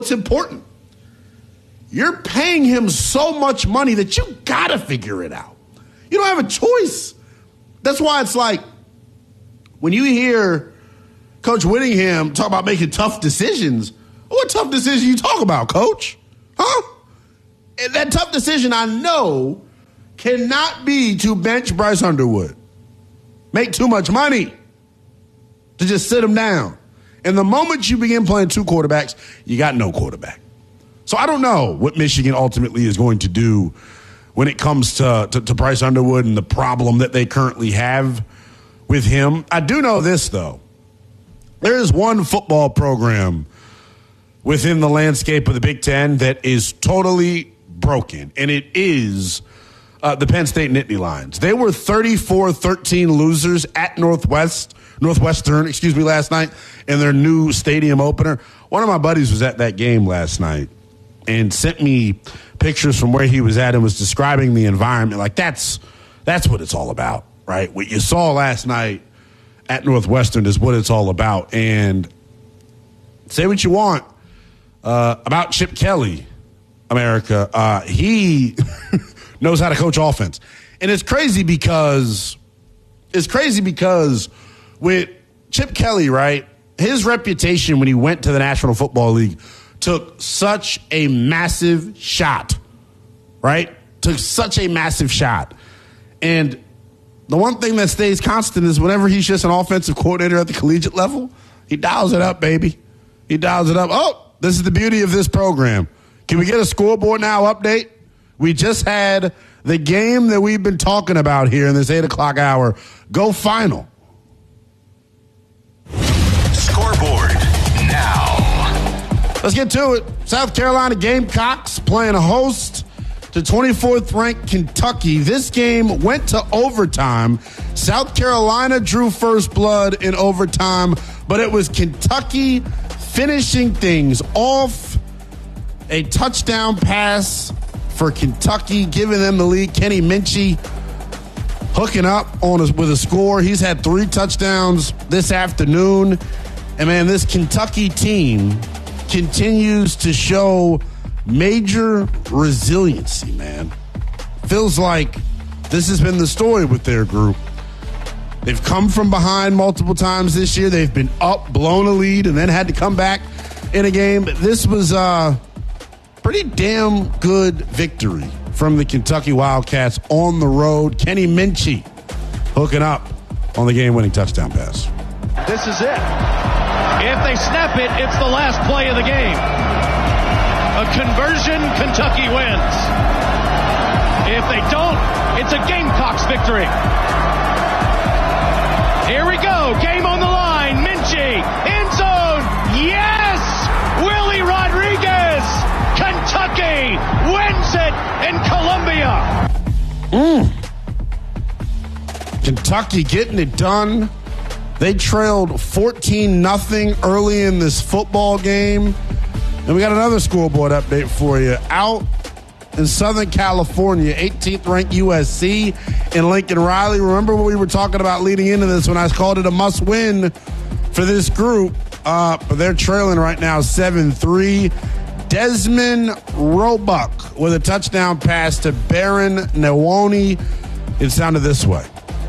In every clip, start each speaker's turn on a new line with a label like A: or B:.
A: It's important. You're paying him so much money that you got to figure it out. You don't have a choice. That's why it's like when you hear Coach Whittingham talk about making tough decisions, what tough decision you talk about, Coach? Huh? And that tough decision I know cannot be to bench Bryce Underwood. Make too much money to just sit him down. And the moment you begin playing two quarterbacks, you got no quarterback. So I don't know what Michigan ultimately is going to do when it comes to Bryce Underwood and the problem that they currently have with him. I do know this, though. There is one football program within the landscape of the Big Ten that is totally broken, and it is the Penn State Nittany Lions. They were 34-13 losers at Northwestern, last night in their new stadium opener. One of my buddies was at that game last night and sent me pictures from where he was at and was describing the environment. Like, that's what it's all about, right? What you saw last night at Northwestern is what it's all about. And say what you want about Chip Kelly, America. He knows how to coach offense. And it's crazy because with Chip Kelly, right, his reputation when he went to the National Football League took such a massive shot, right? Took such a massive shot. And the one thing that stays constant is whenever he's just an offensive coordinator at the collegiate level, he dials it up, baby. He dials it up. Oh, this is the beauty of this program. Can we get a scoreboard now update? We just had the game that we've been talking about here in this 8 o'clock hour go final.
B: Scoreboard now.
A: Let's get to it. South Carolina Gamecocks playing host to 24th ranked Kentucky. This game went to overtime. South Carolina drew first blood in overtime, but it was Kentucky finishing things off. A touchdown pass for Kentucky, giving them the lead. Kenny Minchey hooking up with a score. He's had 3 touchdowns this afternoon. And, man, this Kentucky team continues to show major resiliency, man. Feels like this has been the story with their group. They've come from behind multiple times this year. They've been up, blown a lead, and then had to come back in a game. This was a pretty damn good victory from the Kentucky Wildcats on the road. Kenny Minchey hooking up on the game-winning touchdown pass.
C: This is it. If they snap it, it's the last play of the game. A conversion, Kentucky wins. If they don't, it's a Gamecocks victory. Here we go. Game on the line. Minchey, end zone. Yes! Willie Rodriguez. Kentucky wins it in Columbia.
A: Kentucky getting it done. They trailed 14-0 early in this football game. And we got another scoreboard update for you. Out in Southern California, 18th ranked USC in Lincoln Riley. Remember what we were talking about leading into this when I called it a must-win for this group. But they're trailing right now 7-3. Desmond Roebuck with a touchdown pass to Baron Nawoni. It sounded this way.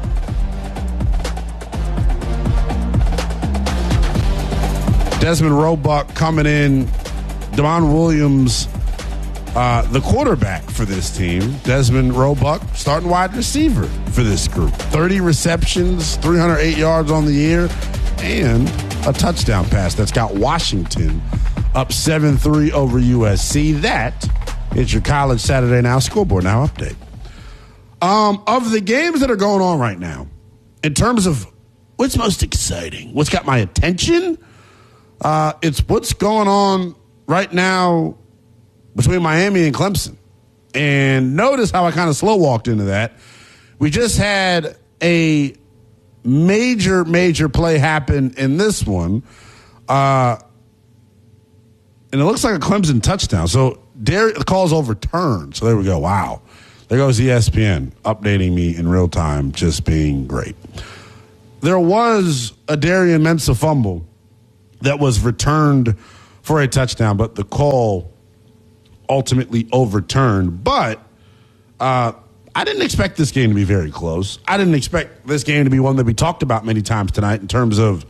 A: Desmond Roebuck coming in. Damon Williams, the quarterback for this team. Desmond Roebuck, starting wide receiver for this group. 30 receptions, 308 yards on the year, and a touchdown pass that's got Washington up 7-3 over USC. That is your College Saturday Now Scoreboard Now update. Of the games that are going on right now, in terms of what's most exciting, what's got my attention, it's what's going on right now between Miami and Clemson. And notice how I kind of slow walked into that. We just had a major play happen in this one. And it looks like a Clemson touchdown. So the call's overturned. So there we go. Wow. There goes ESPN updating me in real time, just being great. There was a Darian Mensah fumble that was returned for a touchdown, but the call ultimately overturned. But I didn't expect this game to be very close. I didn't expect this game to be one that we talked about many times tonight in terms of,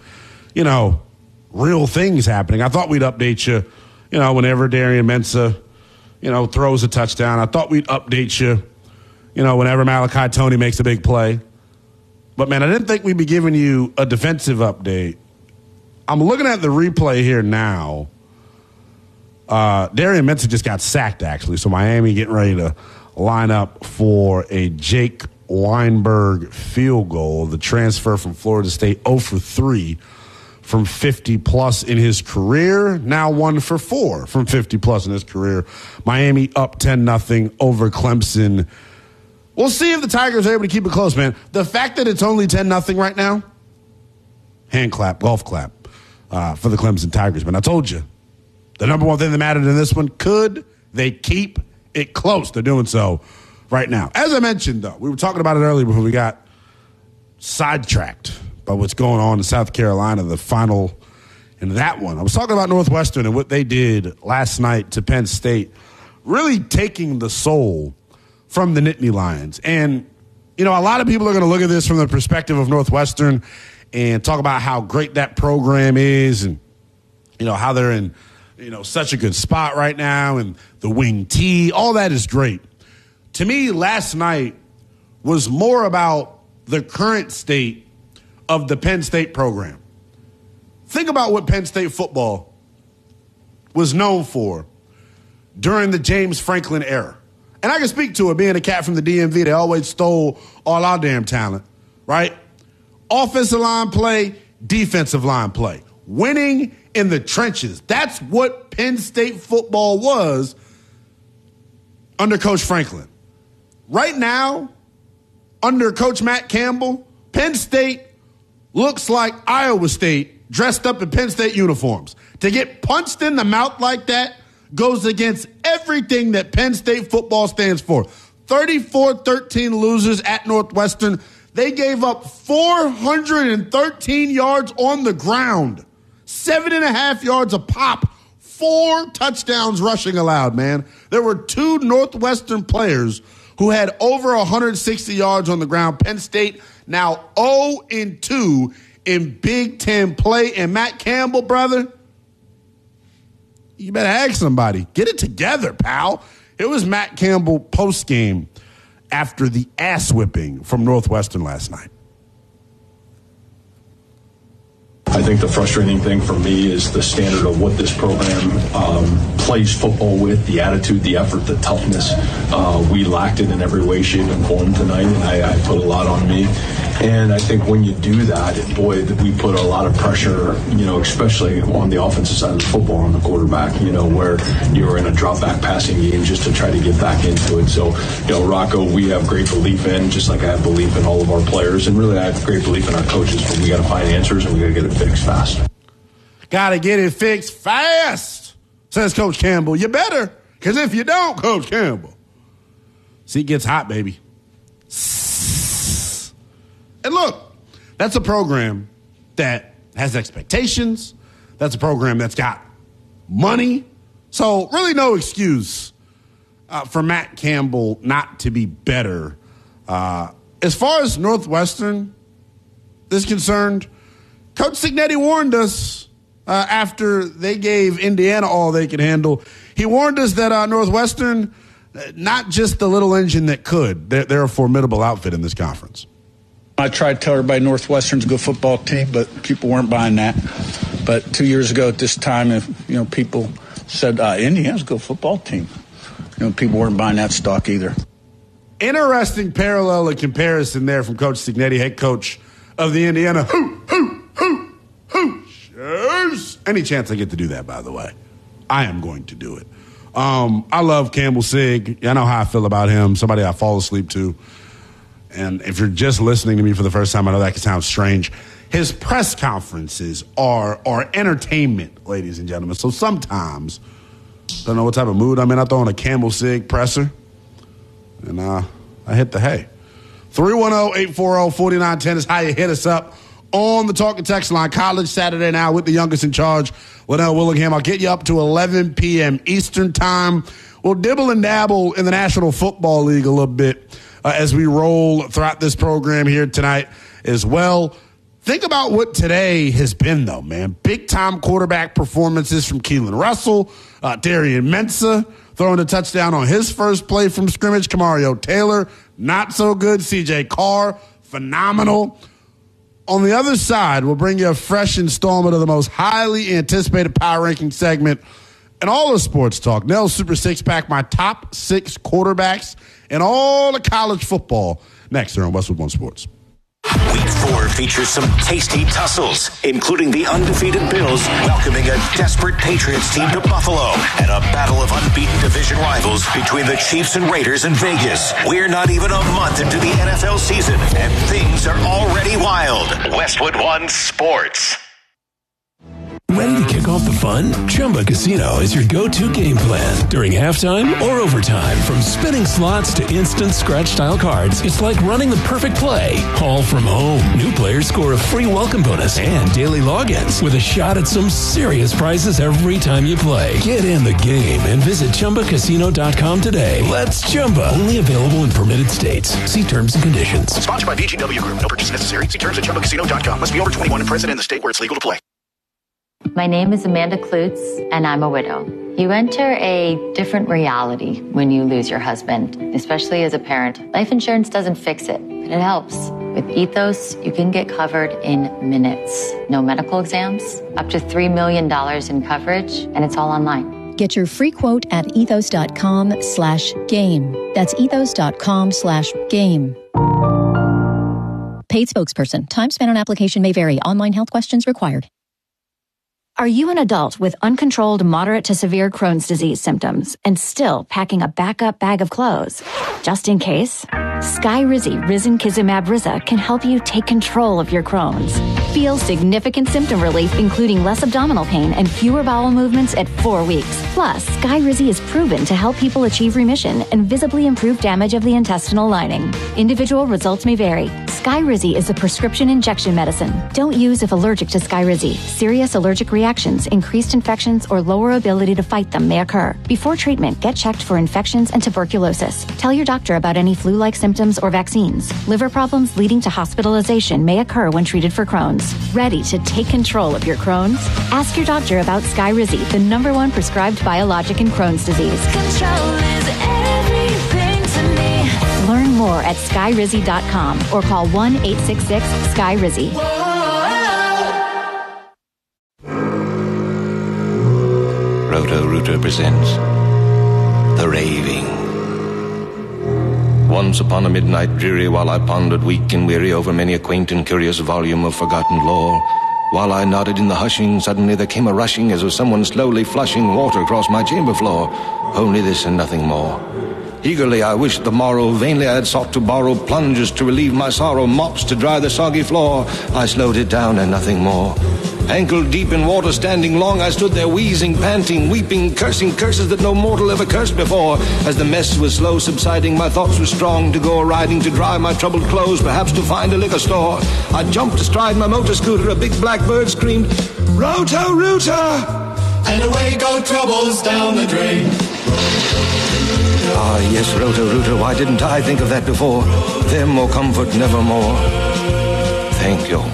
A: real things happening. I thought we'd update you, whenever Darian Mensah, throws a touchdown. I thought we'd update you, whenever Malachi Toney makes a big play. But, man, I didn't think we'd be giving you a defensive update. I'm looking at the replay here now. Darian Mensah just got sacked, actually. So Miami getting ready to line up for a Jake Weinberg field goal. The transfer from Florida State, 0 for 3 from 50-plus in his career. Now 1 for 4 from 50-plus in his career. Miami up 10-0 over Clemson. We'll see if the Tigers are able to keep it close, man. The fact that it's only 10-0 right now, hand clap, golf clap for the Clemson Tigers. Man, I told you, the number one thing that mattered in this one, could they keep it close? They're doing so right now. As I mentioned, though, we were talking about it earlier before we got sidetracked by what's going on in South Carolina, the final in that one. I was talking about Northwestern and what they did last night to Penn State, really taking the soul from the Nittany Lions. And, a lot of people are going to look at this from the perspective of Northwestern and talk about how great that program is and, how they're in, such a good spot right now and the wing T. All that is great. To me, last night was more about the current state of the Penn State program. Think about what Penn State football was known for during the James Franklin era. And I can speak to it, being a cat from the DMV. They always stole all our damn talent, right? Offensive line play, defensive line play. Winning in the trenches. That's what Penn State football was under Coach Franklin. Right now, under Coach Matt Campbell, Penn State looks like Iowa State dressed up in Penn State uniforms. To get punched in the mouth like that goes against everything that Penn State football stands for. 34-13 losers at Northwestern. They gave up 413 yards on the ground. 7.5 yards a pop. 4 touchdowns rushing allowed, man. There were 2 Northwestern players who had over 160 yards on the ground. Penn State now 0-2 in Big Ten play. And Matt Campbell, brother, you better ask somebody. Get it together, pal. It was Matt Campbell post-game after the ass whipping from Northwestern last night.
D: I think the frustrating thing for me is the standard of what this program plays football with, the attitude, the effort, the toughness. We lacked it in every way, shape, and form tonight, and I put a lot on me. And I think when you do that, boy, we put a lot of pressure, especially on the offensive side of the football on the quarterback, where you're in a drop-back passing game just to try to get back into it. So, Rocco, we have great belief in, just like I have belief in all of our players, and really I have great belief in our coaches, but we got to find answers and we got to get it fixed fast.
A: Got to get it fixed fast, says Coach Campbell. You better, because if you don't, Coach Campbell, seat gets hot, baby. And look, that's a program that has expectations. That's a program that's got money. So really no excuse for Matt Campbell not to be better. As far as Northwestern is concerned, Coach Cignetti warned us after they gave Indiana all they could handle. He warned us that Northwestern, not just the little engine that could, they're a formidable outfit in this conference.
E: I tried to tell everybody Northwestern's a good football team, but people weren't buying that. But 2 years ago at this time, people said Indiana's a good football team. People weren't buying that stock either.
A: Interesting parallel and comparison there from Coach Cignetti, head coach of the Indiana Hoosiers. Any chance I get to do that, by the way, I am going to do it. I love Campbell Sig. I know how I feel about him, somebody I fall asleep to. And if you're just listening to me for the first time, I know that can sound strange. His press conferences are entertainment, ladies and gentlemen. So sometimes, don't know what type of mood I'm in, I throw on a Campbell Sig presser, and I hit the hay. 310-840-4910 is how you hit us up on the Talk and Text line. College Saturday Now with the youngest in charge, Linnell Willingham. I'll get you up to 11 p.m. Eastern time. We'll dibble and dabble in the National Football League a little bit as we roll throughout this program here tonight as well. Think about what today has been, though, man. Big-time quarterback performances from Keelan Russell, Darian Mensah throwing a touchdown on his first play from scrimmage. Kamario Taylor, not so good. CJ Carr, phenomenal. On the other side, we'll bring you a fresh installment of the most highly anticipated power ranking segment in all of sports talk. Nell's Super Six Pack, my top 6 quarterbacks in all of college football. Next here on Westwood One Sports.
B: Week 4 features some tasty tussles, including the undefeated Bills welcoming a desperate Patriots team to Buffalo and a battle of unbeaten division rivals between the Chiefs and Raiders in Vegas. We're not even a month into the NFL season, and things are already wild. Westwood One Sports.
F: Ready to kick off the fun? Chumba Casino is your go-to game plan. During halftime or overtime, from spinning slots to instant scratch-style cards, it's like running the perfect play, all from home. New players score a free welcome bonus and daily logins with a shot at some serious prizes every time you play. Get in the game and visit ChumbaCasino.com today. Let's Chumba. Only available in permitted states. See terms and conditions.
G: Sponsored by VGW Group. No purchase necessary. See terms at ChumbaCasino.com. Must be over 21 and present in the state where it's legal to play.
H: My name is Amanda Klutz, and I'm a widow. You enter a different reality when you lose your husband, especially as a parent. Life insurance doesn't fix it, but it helps. With Ethos, you can get covered in minutes. No medical exams, up to $3 million in coverage, and it's all online.
I: Get your free quote at ethos.com/game. That's ethos.com/game. Paid spokesperson. Time spent on application may vary. Online health questions required.
J: Are you an adult with uncontrolled moderate to severe Crohn's disease symptoms and still packing a backup bag of clothes? Just in case, Skyrizi Risankizumab Riza can help you take control of your Crohn's. Feel significant symptom relief, including less abdominal pain and fewer bowel movements at 4 weeks. Plus, Skyrizi is proven to help people achieve remission and visibly improve damage of the intestinal lining. Individual results may vary. Skyrizi is a prescription injection medicine. Don't use if allergic to Skyrizi. Serious allergic reactions, increased infections, or lower ability to fight them may occur. Before treatment, get checked for infections and tuberculosis. Tell your doctor about any flu-like symptoms or vaccines. Liver problems leading to hospitalization may occur when treated for Crohn's. Ready to take control of your Crohn's? Ask your doctor about Skyrizi, the #1 prescribed biologic in Crohn's disease.
K: Control is everything to me.
J: Learn more at Skyrizi.com or call 1-866-SKY-RIZI.
L: Roto-Rooter presents The Raving. Once upon a midnight dreary, while I pondered weak and weary over many a quaint and curious volume of forgotten lore, while I nodded in the hushing, suddenly there came a rushing as of someone slowly flushing water across my chamber floor. Only this and nothing more. Eagerly I wished the morrow, vainly I had sought to borrow plungers to relieve my sorrow, mops to dry the soggy floor. I slowed it down and nothing more. Ankle deep in water, standing long, I stood there wheezing, panting, weeping, cursing curses that no mortal ever cursed before. As the mess was slow subsiding, my thoughts were strong to go a-riding, to dry my troubled clothes, perhaps to find a liquor store. I jumped astride my motor scooter, a big black bird screamed, Roto-Rooter!
M: And away go troubles down the drain.
L: Ah, yes, Roto-Rooter, why didn't I think of that before? Them or comfort nevermore. Thank you.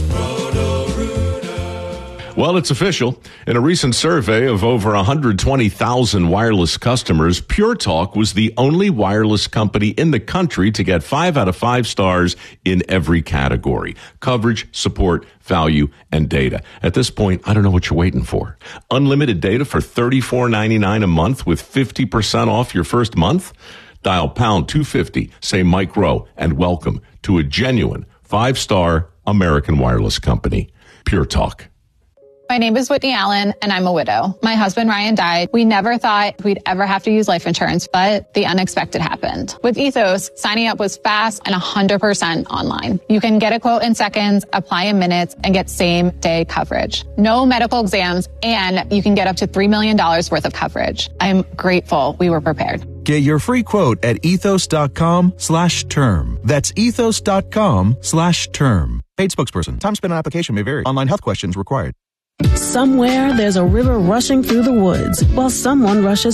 N: Well, it's official. In a recent survey of over 120,000 wireless customers, Pure Talk was the only wireless company in the country to get 5 out of 5 stars in every category: coverage, support, value, and data. At this point, I don't know what you're waiting for. Unlimited data for $34.99 a month with 50% off your first month? Dial pound 250, say Mike Rowe, and welcome to a genuine 5-star American wireless company. Pure Talk.
O: My name is Whitney Allen, and I'm a widow. My husband, Ryan, died. We never thought we'd ever have to use life insurance, but the unexpected happened. With Ethos, signing up was fast and 100% online. You can get a quote in seconds, apply in minutes, and get same-day coverage. No medical exams, and you can get up to $3 million worth of coverage. I'm grateful we were prepared.
P: Get your free quote at ethos.com/term. That's ethos.com/term. Paid spokesperson. Time spent on application may vary. Online health questions required.
Q: Somewhere there's a river rushing through the woods while someone rushes